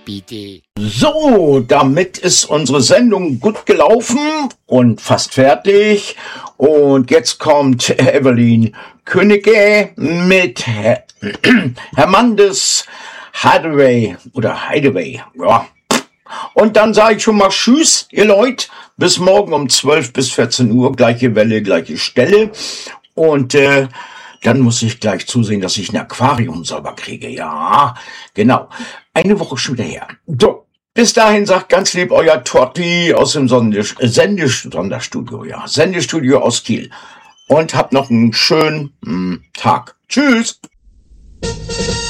bitte. So, damit ist unsere Sendung gut gelaufen und fast fertig. Und jetzt kommt Evelyn Königke mit Hermandes Hideaway oder Hideaway. Ja. Und dann sage ich schon mal Tschüss, ihr Leute. Bis morgen um 12 bis 14 Uhr. Gleiche Welle, gleiche Stelle. Und dann muss ich gleich zusehen, dass ich ein Aquarium sauber kriege. Ja, genau. Eine Woche schon wieder her. So, bis dahin sagt ganz lieb euer Torti aus dem Sendestudio. Ja, Sendestudio aus Kiel. Und habt noch einen schönen Tag. Tschüss.